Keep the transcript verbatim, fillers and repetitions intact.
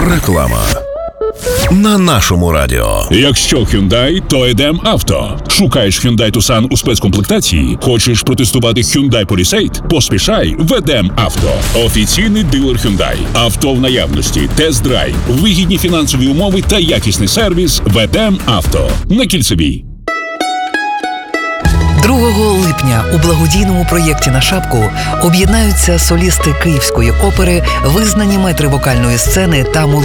Реклама на нашому радіо. Якщо Hyundai, то Едем Авто. Шукаєш Hyundai Tucson у спецкомплектації? Хочеш протестувати Hyundai Palisade? Поспішай в Едем Авто. Офіційний дилер Hyundai. Авто в наявності, тест-драйв, вигідні фінансові умови та якісний сервіс в Едем Авто. На Кільцевій. другого липня у благодійному проєкті «На шапку» об'єднаються солісти Київської опери, визнані метри вокальної сцени та